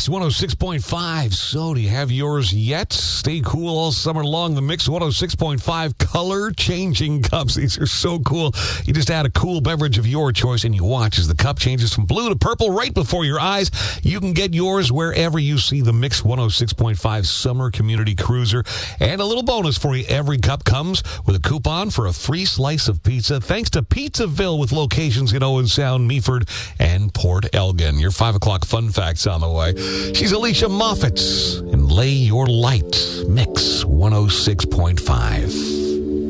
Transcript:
Mix 106.5. So, do you have yours yet? Stay cool all summer long. The Mix 106.5 color-changing cups. These are so cool. You just add a cool beverage of your choice, and you watch as the cup changes from blue to purple right before your eyes. You can get yours wherever you see the Mix 106.5 Summer Community Cruiser. And a little bonus for you. Every cup comes with a coupon for a free slice of pizza, thanks to Pizzaville, with locations in Owen Sound, Meaford, and Port Elgin. Your 5 o'clock fun facts on the way. She's Alicia Moffett, and Lay Your Light, Mix 106.5.